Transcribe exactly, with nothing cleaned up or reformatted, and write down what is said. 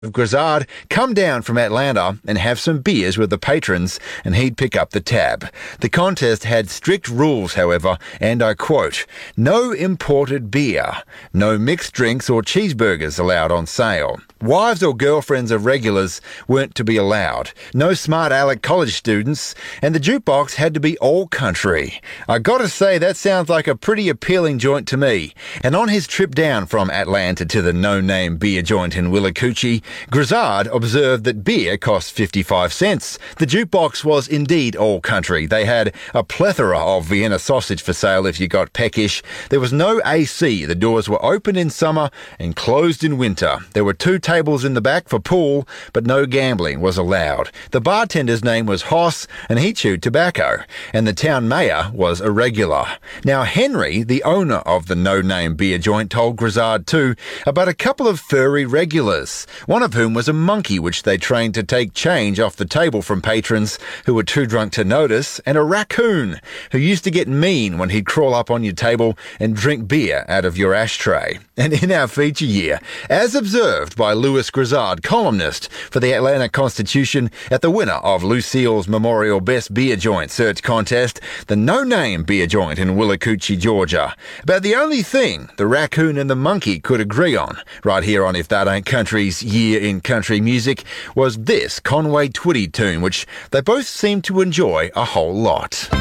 Grizzard come down from Atlanta and have some beers with the patrons, and he'd pick up the tab. The contest had strict rules, however, and I quote, "No imported beer, no mixed drinks or cheeseburgers allowed on sale. Wives or girlfriends of regulars weren't to be allowed. No smart aleck college students, and the jukebox had to be all country." I gotta say, that sounds like a pretty appealing joint to me. And on his trip down from Atlanta to the no-name beer joint in Willacoochee, Grizzard observed that beer cost fifty-five cents. The jukebox was indeed all country. They had a plethora of Vienna sausage for sale if you got peckish. There was no A C. The doors were open in summer and closed in winter. There were two tables in the back for pool, but no gambling was allowed. The bartender's name was Hoss, and he chewed tobacco, and the town mayor was a regular. Now, Henry, the owner of the no-name beer joint, told Grizzard too about a couple of furry regulars, one of whom was a monkey which they trained to take change off the table from patrons who were too drunk to notice, and a raccoon who used to get mean when he'd crawl up on your table and drink beer out of your ashtray. And in our feature year, as observed by Louis Grizzard, columnist for the Atlanta Constitution, at the winner of Lucille's Memorial Best Beer Joint Search Contest, the no-name beer joint in Willacoochee, Georgia. About the only thing the raccoon and the monkey could agree on, right here on If That Ain't Country's Year in Country Music, was this Conway Twitty tune, which they both seemed to enjoy a whole lot.